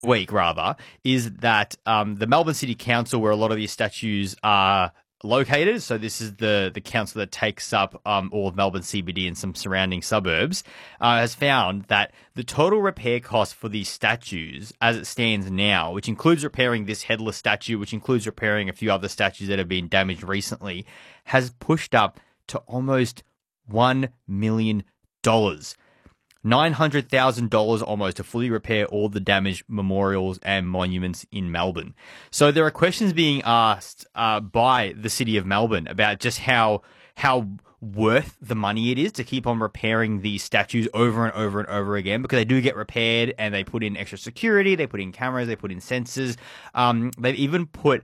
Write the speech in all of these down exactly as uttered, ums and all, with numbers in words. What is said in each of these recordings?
week rather, is that um, the Melbourne City Council, where a lot of these statues are located, so this is the, the council that takes up um, all of Melbourne C B D and some surrounding suburbs, uh, has found that the total repair cost for these statues as it stands now, which includes repairing this headless statue, which includes repairing a few other statues that have been damaged recently, has pushed up to almost one million dollars. nine hundred thousand dollars almost to fully repair all the damaged memorials and monuments in Melbourne. So there are questions being asked uh, by the City of Melbourne about just how how worth the money it is to keep on repairing these statues over and over and over again, because they do get repaired and they put in extra security, they put in cameras, they put in sensors. Um, they've even put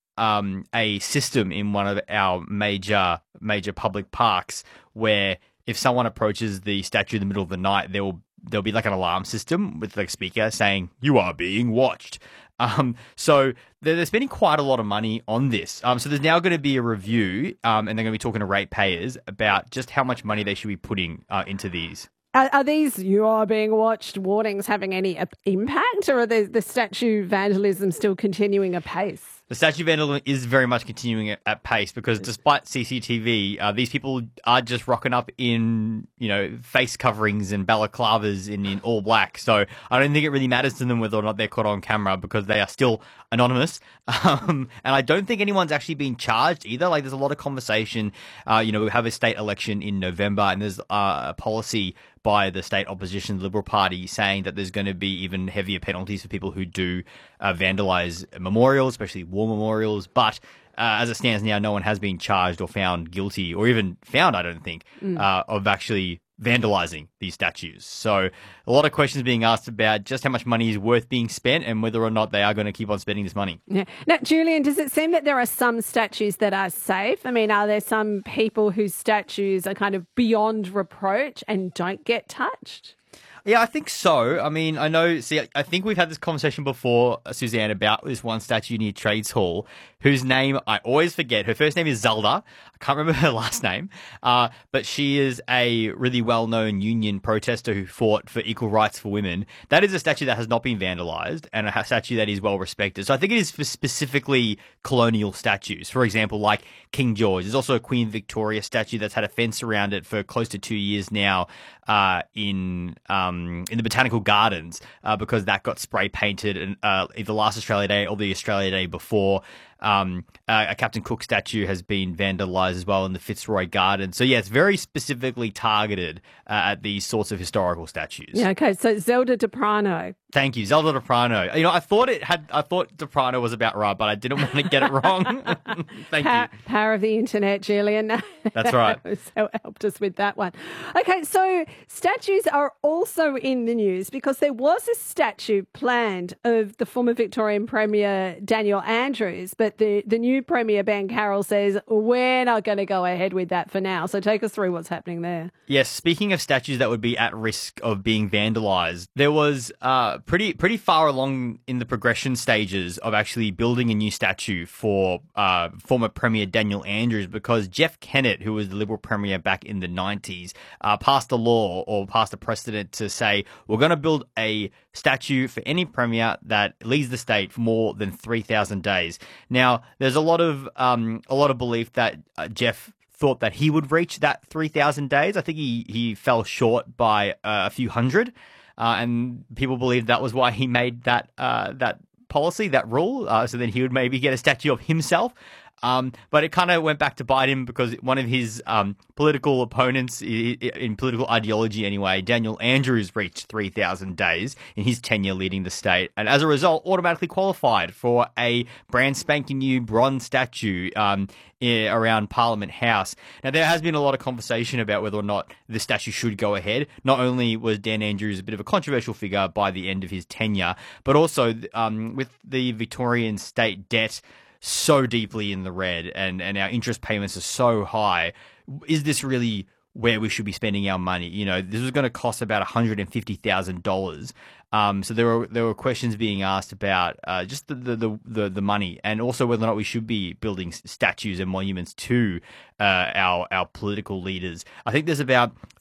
um, a system in one of our major major public parks where if someone approaches the statue in the middle of the night, there will there'll be like an alarm system with like a speaker saying, "You are being watched." Um, so they're, they're spending quite a lot of money on this. Um, so there's now going to be a review, um, and they're going to be talking to ratepayers about just how much money they should be putting uh, into these. Are, are these "you are being watched" warnings having any uh, impact, or are the, the statue vandalism still continuing apace? The statue vandalism is very much continuing at, at pace because despite C C T V, uh, these people are just rocking up in, you know, face coverings and balaclavas in, in all black. So I don't think it really matters to them whether or not they're caught on camera because they are still anonymous. Um, and I don't think anyone's actually been charged either. Like there's a lot of conversation. Uh, you know, we have a state election in November and there's uh, a policy by the state opposition Liberal Party saying that there's going to be even heavier penalties for people who do uh, vandalise memorials, especially war memorials. But uh, as it stands now, no one has been charged or found guilty or even found, I don't think, mm. uh, of actually vandalising these statues. So a lot of questions being asked about just how much money is worth being spent and whether or not they are going to keep on spending this money. Yeah. Now, Julian, does it seem that there are some statues that are safe? I mean, are there some people whose statues are kind of beyond reproach and don't get touched? Yeah, I think so. I mean, I know, see, I think we've had this conversation before, Suzanne, about this one statue near Trades Hall, whose name I always forget. Her first name is Zelda. I can't remember her last name. Uh, but she is a really well-known union protester who fought for equal rights for women. That is a statue that has not been vandalized and a statue that is well-respected. So I think it is for specifically colonial statues. For example, like King George. There's also a Queen Victoria statue that's had a fence around it for close to two years now uh, in... Um, in the Botanical Gardens uh, because that got spray painted in, uh, either last Australia Day or the Australia Day before. Um, uh, a Captain Cook statue has been vandalised as well in the Fitzroy Garden. So, yeah, it's very specifically targeted uh, at these sorts of historical statues. Yeah, okay. So, Zelda Deprano. Thank you, Zelda Deprano. You know, I thought it had. I thought Deprano was about right, but I didn't want to get it wrong. Thank power, you. Power of the internet, Julian. That's right. So helped us with that one. Okay, so statues are also in the news because there was a statue planned of the former Victorian Premier Daniel Andrews, but the, the new Premier Ben Carroll says we're not going to go ahead with that for now. So take us through what's happening there. Yes, speaking of statues that would be at risk of being vandalised, there was uh, pretty pretty far along in the progression stages of actually building a new statue for uh, former Premier Daniel Andrews because Jeff Kennett, who was the Liberal Premier back in the nineties, uh, passed a law or passed a precedent to say we're going to build a statue for any Premier that leaves the state for more than three thousand days. Now, there's a lot of um, a lot of belief that uh, Jeff thought that he would reach that three thousand days. I think he, he fell short by uh, a few hundred. Uh, and people believe that was why he made that uh, that policy, that rule, uh, so then he would maybe get a statue of himself. Um, but it kind of went back to bite him because one of his um, political opponents, in political ideology anyway, Daniel Andrews, reached three thousand days in his tenure leading the state, and as a result, automatically qualified for a brand spanking new bronze statue um, around Parliament House. Now, there has been a lot of conversation about whether or not the statue should go ahead. Not only was Dan Andrews a bit of a controversial figure by the end of his tenure, but also um, with the Victorian state debt so deeply in the red and, and our interest payments are so high, is this really where we should be spending our money? You know, this was going to cost about one hundred fifty thousand dollars. Um, so there were there were questions being asked about uh, just the, the, the, the, the money and also whether or not we should be building statues and monuments to uh, our our political leaders. I think there's about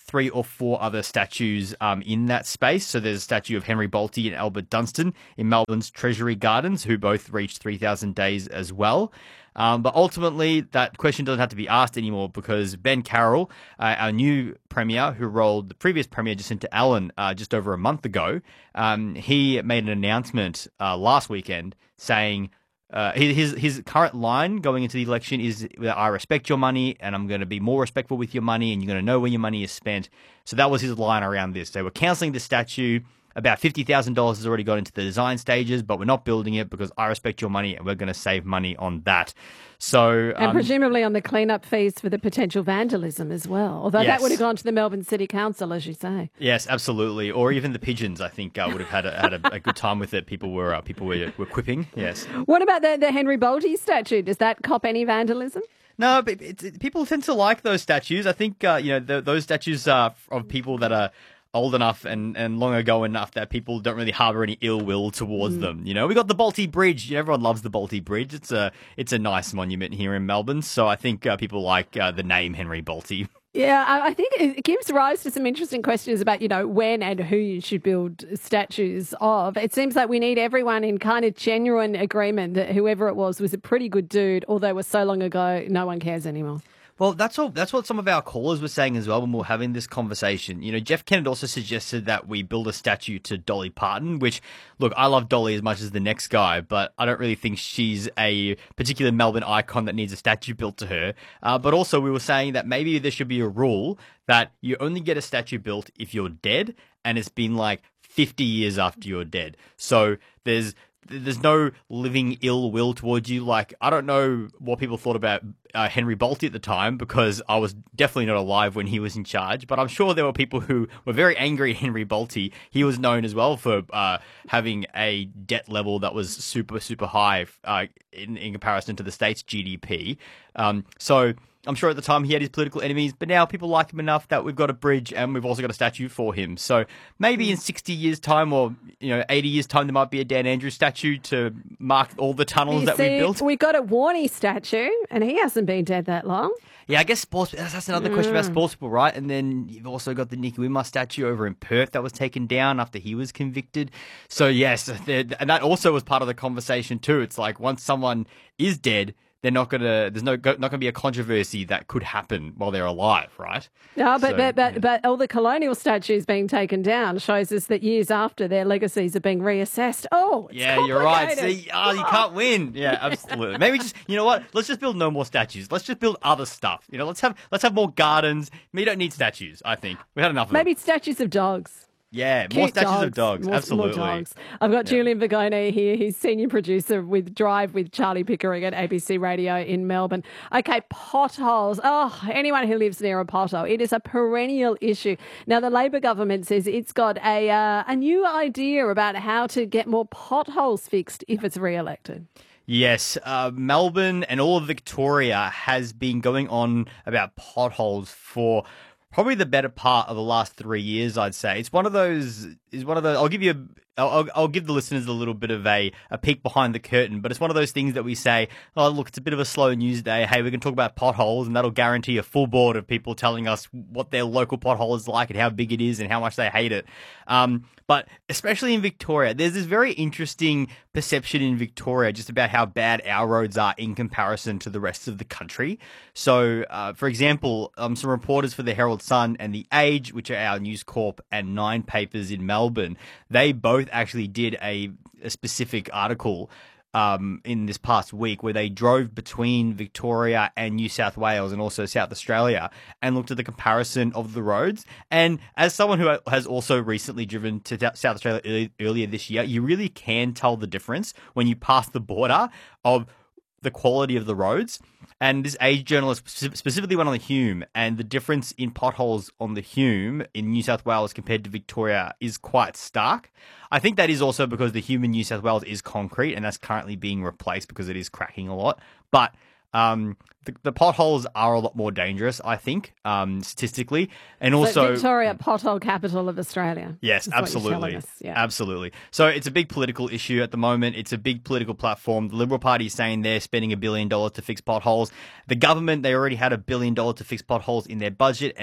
three or four other statues um, in that space. So there's a statue of Henry Bolte and Albert Dunstan in Melbourne's Treasury Gardens, who both reached three thousand days as well. Um, but ultimately, that question doesn't have to be asked anymore because Ben Carroll, uh, our new Premier, who rolled the previous Premier Jacinta Allen uh, just over a month ago, um, he made an announcement uh, last weekend saying uh, his his current line going into the election is that I respect your money and I'm going to be more respectful with your money and you're going to know when your money is spent. So that was his line around this. They were cancelling the statue. About fifty thousand dollars has already gone into the design stages, but we're not building it because I respect your money and we're going to save money on that. So, and um, presumably on the clean-up fees for the potential vandalism as well, although yes. that would have gone to the Melbourne City Council, as you say. Yes, absolutely. Or even the pigeons, I think, uh, would have had a, had a, a good time with it. People were uh, people were, were quipping, yes. What about the, the Henry Bolte statue? Does that cop any vandalism? No, but it, it, people tend to like those statues. I think, uh, you know, the, those statues are of people that are old enough and, and long ago enough that people don't really harbour any ill will towards mm. them. You know, we got the Bolte Bridge. You know, everyone loves the Bolte Bridge. It's a it's a nice monument here in Melbourne. So I think uh, people like uh, the name Henry Bolte. Yeah, I think it gives rise to some interesting questions about, you know, when and who you should build statues of. It seems like we need everyone in kind of genuine agreement that whoever it was was a pretty good dude, although it was so long ago, no one cares anymore. Well, that's all. That's what some of our callers were saying as well when we were having this conversation. You know, Jeff Kennett also suggested that we build a statue to Dolly Parton, which, look, I love Dolly as much as the next guy, but I don't really think she's a particular Melbourne icon that needs a statue built to her. Uh, but also we were saying that maybe there should be a rule that you only get a statue built if you're dead, and it's been like fifty years after you're dead. So there's There's no living ill will towards you. Like, I don't know what people thought about uh, Henry Bolte at the time because I was definitely not alive when he was in charge. But I'm sure there were people who were very angry at Henry Bolte. He was known as well for uh, having a debt level that was super, super high uh, in, in comparison to the state's G D P. Um, so I'm sure at the time he had his political enemies, but now people like him enough that we've got a bridge and we've also got a statue for him. So maybe in sixty years' time or, you know, eighty years' time, there might be a Dan Andrews statue to mark all the tunnels you that see, we built. We've got a Warnie statue, and he hasn't been dead that long. Yeah, I guess sports. That's another question about sports people, right? And then you've also got the Nicky Winmar statue over in Perth that was taken down after he was convicted. So yes, and that also was part of the conversation too. It's like once someone is dead, they're not gonna. There's no not gonna be a controversy that could happen while they're alive, right? No, but so, but but, yeah. but all the colonial statues being taken down shows us that years after their legacies are being reassessed. Oh, it's yeah, you're right. complicated. See, oh, you can't win. Yeah, absolutely. Maybe just you know what? Let's just build no more statues. Let's just build other stuff. You know, let's have let's have more gardens. We don't need statues. I think we had enough of them. Maybe statues of dogs. Yeah, Cute more statues dogs. of dogs. More, Absolutely. More dogs. I've got Yeah. Julian Vigone here. He's senior producer with Drive with Charlie Pickering at A B C Radio in Melbourne. Okay, potholes. Oh, anyone who lives near a pothole, it is a perennial issue. Now, the Labor government says it's got a uh, a new idea about how to get more potholes fixed if it's re-elected. Yes, uh, Melbourne and all of Victoria has been going on about potholes for probably the better part of the last three years, I'd say. It's one of those. Is one of those. I'll give you. A, I'll, I'll give the listeners a little bit of a, a peek behind the curtain, but it's one of those things that we say, oh, look, it's a bit of a slow news day. Hey, we can talk about potholes, and that'll guarantee a full board of people telling us what their local pothole is like and how big it is and how much they hate it. Um, but especially in Victoria, there's this very interesting perception in Victoria just about how bad our roads are in comparison to the rest of the country. So, uh, for example, um, some reporters for the Herald Sun and The Age, which are our News Corp and Nine papers in Melbourne, they both actually did a, a specific article um, in this past week where they drove between Victoria and New South Wales and also South Australia and looked at the comparison of the roads. And as someone who has also recently driven to South Australia early, earlier this year, you really can tell the difference when you pass the border of the quality of the roads. And this Age journalist specifically went on the Hume, and the difference in potholes on the Hume in New South Wales compared to Victoria is quite stark. I think that is also because the Hume in New South Wales is concrete, and that's currently being replaced because it is cracking a lot. But um, the, the potholes are a lot more dangerous, I think, um, statistically. And also, so Victoria, pothole capital of Australia. Yes, absolutely. Yeah. Absolutely. So it's a big political issue at the moment. It's a big political platform. The Liberal Party is saying they're spending a billion dollars to fix potholes. The government, they already had a billion dollars to fix potholes in their budget, and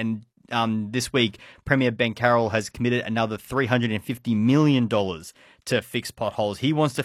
um, this week, Premier Ben Carroll has committed another three hundred fifty million dollars to fix potholes. He wants to